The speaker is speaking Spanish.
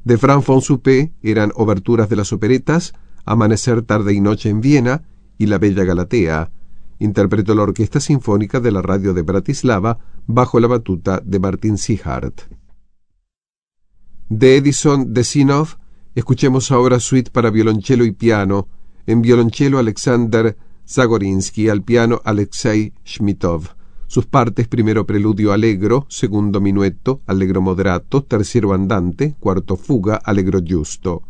De Franz von Suppé eran oberturas de las operetas Amanecer, tarde y noche en Viena y La Bella Galatea. Interpretó la Orquesta Sinfónica de la Radio de Bratislava bajo la batuta de Martin Sieghart. De Edison Desinov escuchemos ahora Suite para violonchelo y piano, en violonchelo Alexander Zagorinsky, al piano Alexei Shmitov. Sus partes: primero preludio allegro, segundo minueto allegro moderato, tercero andante, cuarto fuga allegro giusto.